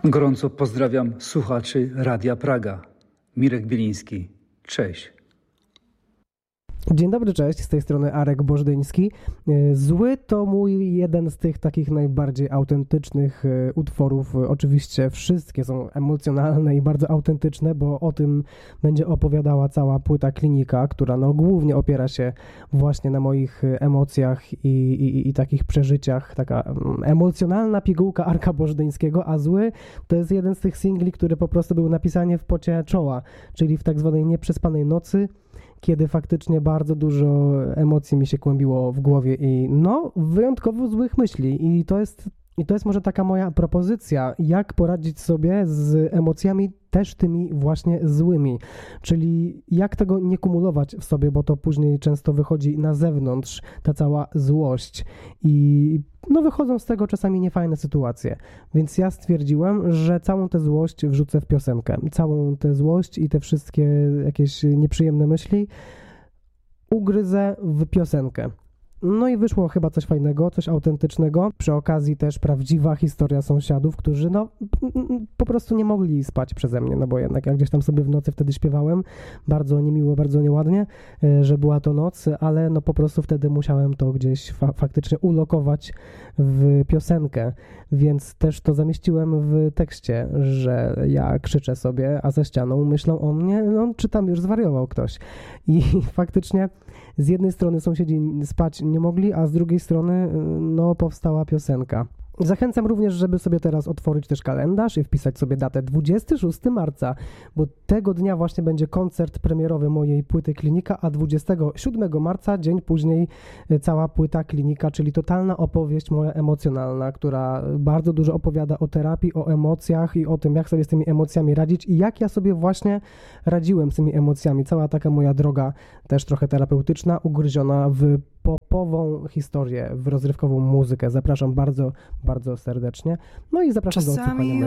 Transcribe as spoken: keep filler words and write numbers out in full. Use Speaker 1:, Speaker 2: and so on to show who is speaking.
Speaker 1: Gorąco pozdrawiam słuchaczy Radia Praga. Mirek Bieliński. Cześć.
Speaker 2: Dzień dobry, cześć, z tej strony Arek Bożdyński. Zły to mój jeden z tych takich najbardziej autentycznych utworów. Oczywiście wszystkie są emocjonalne i bardzo autentyczne, bo o tym będzie opowiadała cała płyta Klinika, która no głównie opiera się właśnie na moich emocjach i, i, i takich przeżyciach. Taka emocjonalna pigułka Arka Bożdyńskiego, a Zły to jest jeden z tych singli, który po prostu był napisany w pocie czoła, czyli w tak zwanej nieprzespanej nocy, kiedy faktycznie bardzo dużo emocji mi się kłębiło w głowie i no, wyjątkowo złych myśli. I to jest, i to jest może taka moja propozycja, jak poradzić sobie z emocjami też tymi właśnie złymi. Czyli jak tego nie kumulować w sobie, bo to później często wychodzi na zewnątrz, ta cała złość. I no wychodzą z tego czasami niefajne sytuacje. Więc ja stwierdziłem, że całą tę złość wrzucę w piosenkę. Całą tę złość i te wszystkie jakieś nieprzyjemne myśli ugryzę w piosenkę. No i wyszło chyba coś fajnego, coś autentycznego. Przy okazji też prawdziwa historia sąsiadów, którzy no po prostu nie mogli spać przeze mnie, no bo jednak ja gdzieś tam sobie w nocy wtedy śpiewałem, bardzo niemiło, bardzo nieładnie, że była to noc, ale no po prostu wtedy musiałem to gdzieś fa- faktycznie ulokować w piosenkę, więc też to zamieściłem w tekście, że ja krzyczę sobie, a za ścianą myślą o mnie, no czy tam już zwariował ktoś. I faktycznie z jednej strony sąsiedzi spać nie mogli, a z drugiej strony no powstała piosenka. Zachęcam również, żeby sobie teraz otworzyć też kalendarz i wpisać sobie datę dwudziestego szóstego marca, bo tego dnia właśnie będzie koncert premierowy mojej płyty Klinika, a dwudziestego siódmego marca, dzień później, cała płyta Klinika, czyli totalna opowieść moja emocjonalna, która bardzo dużo opowiada o terapii, o emocjach i o tym, jak sobie z tymi emocjami radzić i jak ja sobie właśnie radziłem z tymi emocjami. Cała taka moja droga, też trochę terapeutyczna, ugryziona w popową historię, w rozrywkową muzykę. Zapraszam bardzo, bardzo serdecznie. No i zapraszam do odsłuchania.